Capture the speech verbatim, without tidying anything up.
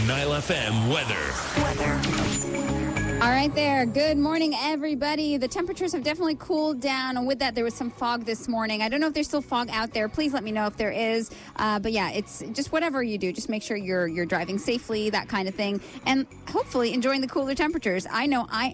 Nile F M weather. All right there. Good morning, everybody. The temperatures have definitely cooled down. And with that, there was some fog this morning. I don't know if there's still fog out there. Please let me know if there is. Uh, but yeah, it's just whatever you do. Just make sure you're you're driving safely, that kind of thing. And hopefully enjoying the cooler temperatures. I know I